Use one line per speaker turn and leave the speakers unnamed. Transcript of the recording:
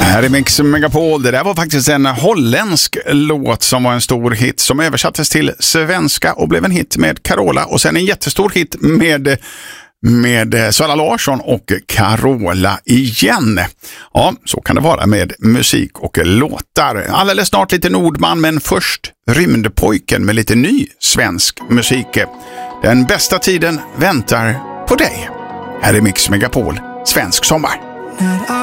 Här är Mix Megapol. Det där var faktiskt en holländsk låt som var en stor hit som översattes till svenska och blev en hit med Carola och sen en jättestor hit med Sara Larsson och Carola igen. Ja, så kan det vara med musik och låtar. Alldeles snart lite Nordman, men först Rymdpojken med lite ny svensk musik. Den bästa tiden väntar på dig. Här är Mix Megapol, svensk sommar.